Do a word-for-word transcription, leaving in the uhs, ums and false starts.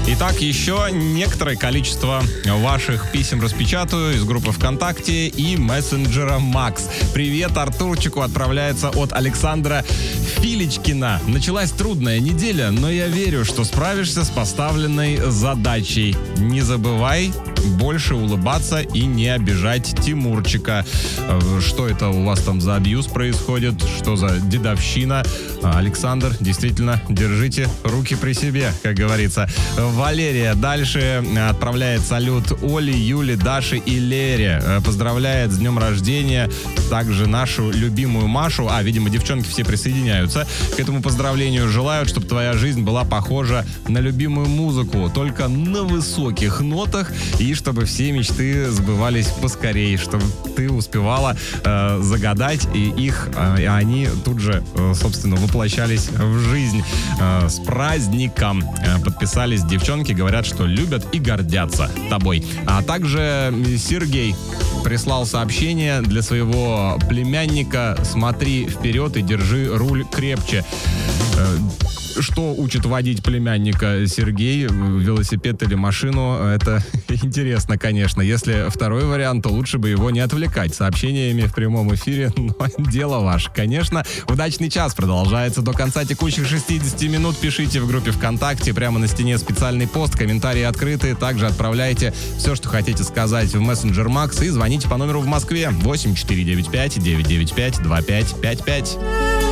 Итак, еще некоторое количество ваших писем распечатаю из группы ВКонтакте и мессенджера Макс. Привет Артурчику отправляется от Александра Филичкина. Началась трудная неделя, но я верю, что справишься с поставленной задачей. Не забывай больше улыбаться и не обижать Тимурчика. Что это у вас там за абьюз происходит? Что за дедовщина? Александр, действительно, держите руки при себе, как говорится. Валерия дальше отправляет салют Оле, Юле, Даше и Лере. Поздравляет с днем рождения также нашу любимую Машу. А, видимо, девчонки все присоединяются к этому поздравлению. Желают, чтобы твоя жизнь была похожа на любимую музыку, только на высоких нотах, и чтобы все мечты сбывались поскорее, чтобы ты успевала э, загадать, и их, э, они тут же, э, собственно, воплощались в жизнь. Э, с праздником э, подписались девчонки, говорят, что любят и гордятся тобой. А также Сергей прислал сообщение для своего племянника: смотри вперед и держи руль крепче. Э, Что учит водить племянника Сергей? Велосипед или машину? Это интересно, конечно. Если второй вариант, то лучше бы его не отвлекать сообщениями в прямом эфире. Но дело ваше, конечно. Удачный час продолжается до конца текущих шестидесяти минут. Пишите в группе ВКонтакте. Прямо на стене специальный пост. Комментарии открыты. Также отправляйте все, что хотите сказать, в мессенджер Макс. И звоните по номеру в Москве восемь четыре девять пять девять девять пять два пять пять пять.